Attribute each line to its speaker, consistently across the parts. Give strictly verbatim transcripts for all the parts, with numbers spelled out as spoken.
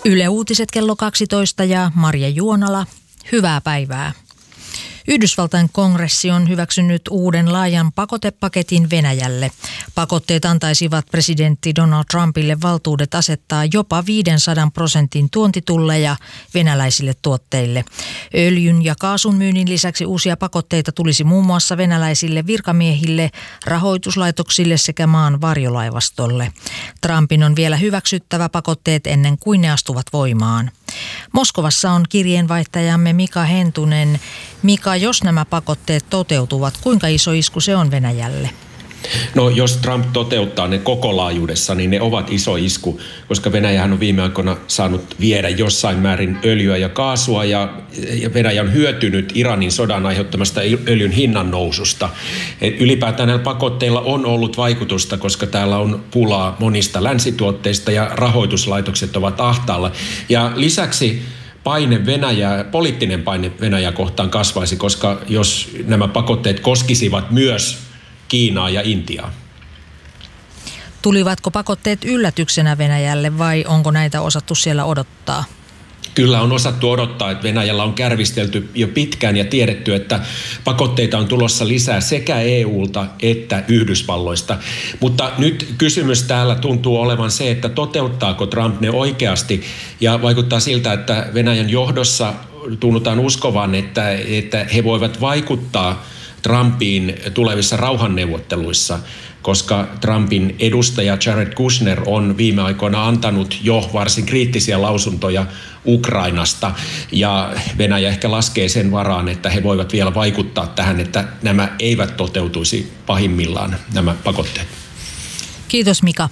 Speaker 1: Yle Uutiset kello kaksitoista ja Marja Juonala. Hyvää päivää. Yhdysvaltain kongressi on hyväksynyt uuden laajan pakotepaketin Venäjälle. Pakotteet antaisivat presidentti Donald Trumpille valtuudet asettaa jopa viisisataa prosentin tuontitulleja venäläisille tuotteille. Öljyn ja kaasun myynnin lisäksi uusia pakotteita tulisi muun muassa venäläisille virkamiehille, rahoituslaitoksille sekä maan varjolaivastolle. Trumpin on vielä hyväksyttävä pakotteet ennen kuin ne astuvat voimaan. Moskovassa on kirjeenvaihtajamme Mika Hentunen. Mika, jos nämä pakotteet toteutuvat, kuinka iso isku se on Venäjälle?
Speaker 2: No jos Trump toteuttaa ne koko laajuudessa, niin ne ovat iso isku, koska Venäjähän on viime aikoina saanut viedä jossain määrin öljyä ja kaasua ja Venäjä on hyötynyt Iranin sodan aiheuttamasta öljyn hinnan noususta. Et ylipäätään näillä pakotteilla on ollut vaikutusta, koska täällä on pulaa monista länsituotteista ja rahoituslaitokset ovat ahtaalla. Ja lisäksi paine Venäjää, poliittinen paine Venäjää kohtaan kasvaisi, koska jos nämä pakotteet koskisivat myös Kiinaa ja Intiaa.
Speaker 1: Tulivatko pakotteet yllätyksenä Venäjälle vai onko näitä osattu siellä odottaa?
Speaker 2: Kyllä on osattu odottaa, että Venäjällä on kärvistelty jo pitkään ja tiedetty, että pakotteita on tulossa lisää sekä E U:lta että Yhdysvalloista. Mutta nyt kysymys täällä tuntuu olevan se, että toteuttaako Trump ne oikeasti, ja vaikuttaa siltä, että Venäjän johdossa tunnutaan uskovan, että, että he voivat vaikuttaa Trumpiin tulevissa rauhanneuvotteluissa, koska Trumpin edustaja Jared Kushner on viime aikoina antanut jo varsin kriittisiä lausuntoja Ukrainasta, ja Venäjä ehkä laskee sen varaan, että he voivat vielä vaikuttaa tähän, että nämä eivät toteutuisi pahimmillaan, nämä pakotteet.
Speaker 1: Kiitos Mika.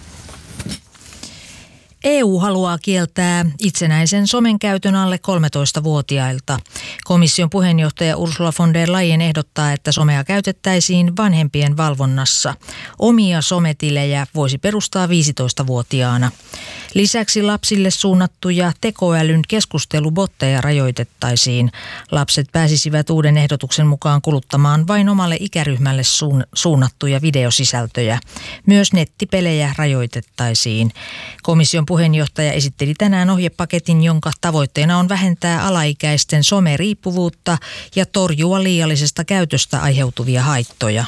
Speaker 1: E U haluaa kieltää itsenäisen somen käytön alle kolmetoistavuotiailta. Komission puheenjohtaja Ursula von der Leyen ehdottaa, että somea käytettäisiin vanhempien valvonnassa. Omia sometilejä voisi perustaa viisitoistavuotiaana. Lisäksi lapsille suunnattuja tekoälyn keskustelubotteja rajoitettaisiin. Lapset pääsisivät uuden ehdotuksen mukaan kuluttamaan vain omalle ikäryhmälle suunnattuja videosisältöjä. Myös nettipelejä rajoitettaisiin. Komission puheenjohtaja esitteli tänään ohjepaketin, jonka tavoitteena on vähentää alaikäisten someriippuvuutta ja torjua liiallisesta käytöstä aiheutuvia haittoja.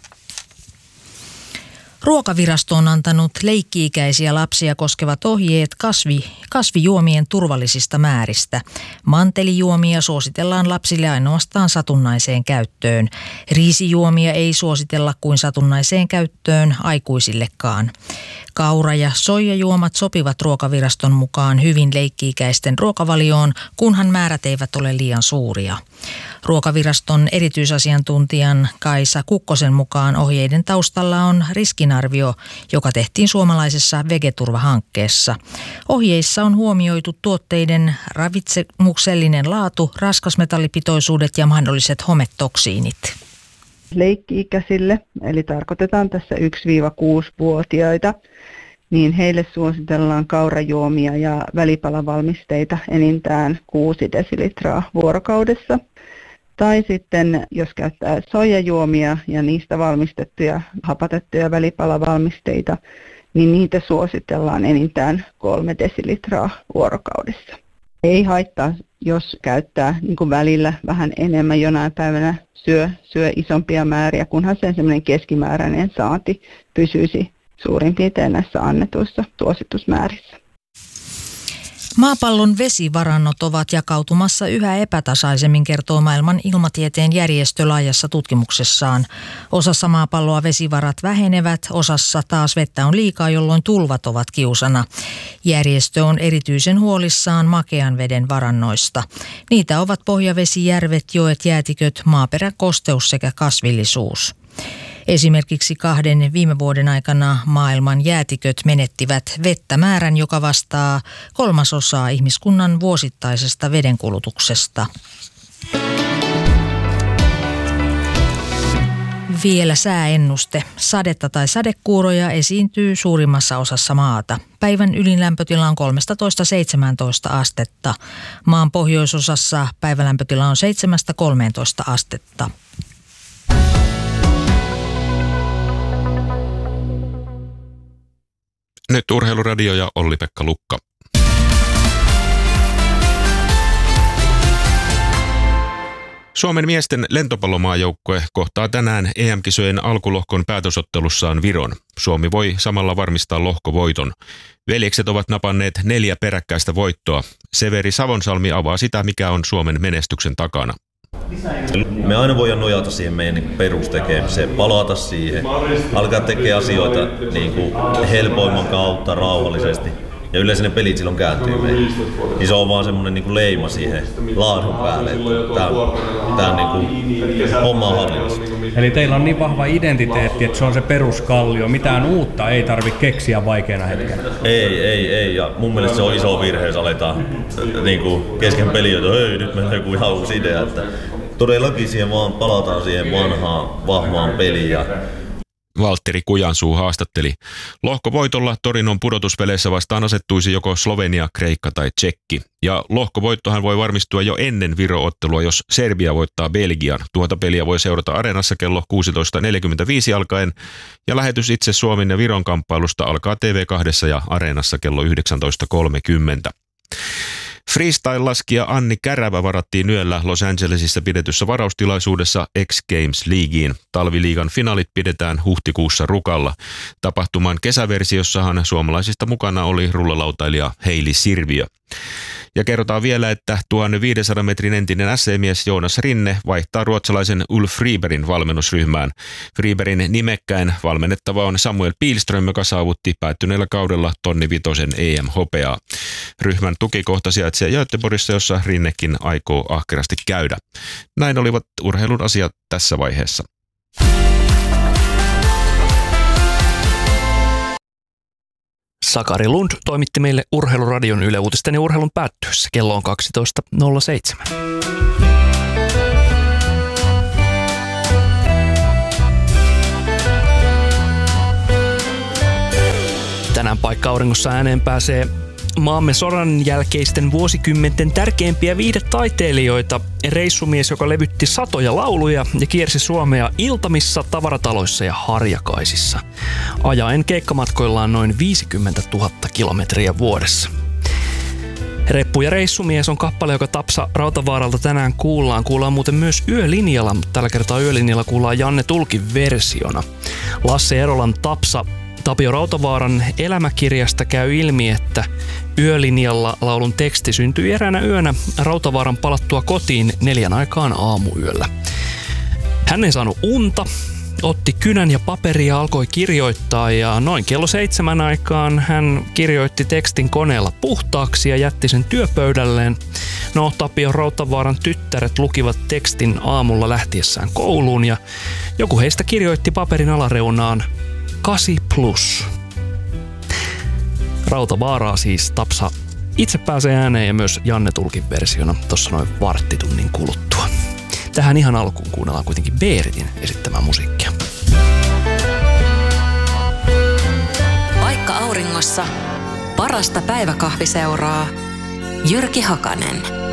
Speaker 1: Ruokavirasto on antanut leikki-ikäisiä lapsia koskevat ohjeet kasvi, kasvijuomien turvallisista määristä. Mantelijuomia suositellaan lapsille ainoastaan satunnaiseen käyttöön. Riisijuomia ei suositella kuin satunnaiseen käyttöön aikuisillekaan. Kaura- ja soijajuomat sopivat ruokaviraston mukaan hyvin leikki-ikäisten ruokavalioon, kunhan määrät eivät ole liian suuria. Ruokaviraston erityisasiantuntijan Kaisa Kukkosen mukaan ohjeiden taustalla on riskinarvio, joka tehtiin suomalaisessa Vegeturva-hankkeessa. Ohjeissa on huomioitu tuotteiden ravitsemuksellinen laatu, raskasmetallipitoisuudet ja mahdolliset hometoksiinit.
Speaker 3: Leikki-ikäisille, eli tarkoitetaan tässä yksi-kuusi-vuotiaita, niin heille suositellaan kaurajuomia ja välipalavalmisteita enintään kuusi desilitraa vuorokaudessa. Tai sitten jos käyttää soijajuomia ja niistä valmistettuja hapatettuja välipalavalmisteita, niin niitä suositellaan enintään kolme desilitraa vuorokaudessa. Ei haittaa, jos käyttää niin kuin välillä vähän enemmän, jonain päivänä syö, syö isompia määriä, kunhan sen semmoinen keskimääräinen saanti pysyisi suurin piirtein näissä annetuissa suositusmäärissä.
Speaker 1: Maapallon vesivarannot ovat jakautumassa yhä epätasaisemmin, kertoo maailman ilmatieteen järjestö laajassa tutkimuksessaan. Osassa maapalloa vesivarat vähenevät, osassa taas vettä on liikaa, jolloin tulvat ovat kiusana. Järjestö on erityisen huolissaan makean veden varannoista. Niitä ovat pohjavesijärvet, joet, jäätiköt, maaperäkosteus sekä kasvillisuus. Esimerkiksi kahden viime vuoden aikana maailman jäätiköt menettivät vettä määrän, joka vastaa kolmasosaa ihmiskunnan vuosittaisesta vedenkulutuksesta. Vielä sääennuste. Sadetta tai sadekuuroja esiintyy suurimmassa osassa maata. Päivän ylin lämpötila on kolmetoista seitsemäntoista astetta. Maan pohjoisosassa päivälämpötila on seitsemästä kolmeentoista astetta.
Speaker 4: Nyt Urheiluradio ja Olli-Pekka Lukka. Suomen miesten lentopallomaajoukkue kohtaa tänään E M-kisojen alkulohkon päätösottelussaan Viron. Suomi voi samalla varmistaa lohkovoiton. Veljekset ovat napanneet neljä peräkkäistä voittoa. Severi Savonsalmi avaa sitä, mikä on Suomen menestyksen takana.
Speaker 5: Me aina voidaan nojata siihen meidän perustekemiseen, palata siihen, alkaa tekemään asioita niin kuin helpoimman kautta, rauhallisesti. Ja yleensä ne pelit silloin kääntyy meihin. Niin se on vaan semmoinen niin kuin leima siihen laadun päälle, että tää on, tää on niin kuin homma hallinnassa.
Speaker 6: Eli teillä on niin vahva identiteetti, että se on se peruskallio. Mitään uutta ei tarvitse keksiä vaikeana hetkenä.
Speaker 5: Ei, ei, ei. Ja mun mielestä se on iso virhe, jos aletaan niin kuin kesken peliä, että hei, nyt meillä on joku ihan uusi idea. Että todellakin siihen vaan palataan siihen vanhaan, vahvaan peliin.
Speaker 4: Valtteri Kujansuu haastatteli. Lohkovoitolla Torinon pudotuspeleissä vastaan asettuisi joko Slovenia, Kreikka tai Tsekki. Ja lohkovoittohan voi varmistua jo ennen Viro-ottelua, jos Serbia voittaa Belgian. Tuota peliä voi seurata Areenassa kello kuusitoista neljäkymmentäviisi alkaen. Ja lähetys itse Suomen ja Viron kamppailusta alkaa T V kaksi ja Areenassa kello yhdeksäntoista kolmekymmentä. Freestyle-laskija Anni Kärävä varattiin yöllä Los Angelesissa pidetyssä varaustilaisuudessa X Games Leagueen. Talviliigan finaalit pidetään huhtikuussa Rukalla. Tapahtuman kesäversiossahan suomalaisista mukana oli rullalautailija Heili Sirviö. Ja kerrotaan vielä, että tuhatviisisataa metrin entinen S C-mies Joonas Rinne vaihtaa ruotsalaisen Ulf Fribergin valmennusryhmään. Fribergin nimekkäin valmennettava on Samuel Pihlström, joka saavutti päättyneellä kaudella tonni vitosen E M-hopeaa. Ryhmän tukikohta sijaitsee Göteborgissa, jossa Rinnekin aikoo ahkerasti käydä. Näin olivat urheilun asiat tässä vaiheessa.
Speaker 7: Sakari Lund toimitti meille Urheiluradion Yle Uutisten ja urheilun päättyessä. Kello on kaksitoista nolla seitsemän. Tänään paikka auringossa ääneen pääsee maamme sodan jälkeisten vuosikymmenten tärkeimpiä viihdetaiteilijoita. Reissumies, joka levytti satoja lauluja ja kiersi Suomea iltamissa, tavarataloissa ja harjakaisissa. Ajaen keikkamatkoillaan noin viisikymmentätuhatta kilometriä vuodessa. Reppu ja reissumies on kappale, joka Tapsa Rautavaaralta tänään kuullaan. Kuullaan muuten myös Yölinjalla, mutta tällä kertaa Yölinjalla kuullaan Janne Tulkin versiona. Lasse Erolan Tapsa Tapio Rautavaaran elämäkirjasta käy ilmi, että Yölinjalla laulun teksti syntyi eräänä yönä Rautavaaran palattua kotiin neljän aikaan aamuyöllä. Hän ei saanut unta, otti kynän ja paperia ja alkoi kirjoittaa ja noin kello seitsemän aikaan hän kirjoitti tekstin koneella puhtaaksi ja jätti sen työpöydälleen. No, Tapio Rautavaaran tyttäret lukivat tekstin aamulla lähtiessään kouluun ja joku heistä kirjoitti paperin alareunaan kasi plus. Rautavaaraa siis Tapsa itse pääsee ääneen ja myös Janne Tulkin versiona tossa noin varttitunnin kuluttua. Tähän ihan alkuun kuunnellaan kuitenkin Beeritin esittämää musiikkia.
Speaker 8: Paikka auringossa parasta päiväkahviseuraa. Jyrki Hakanen.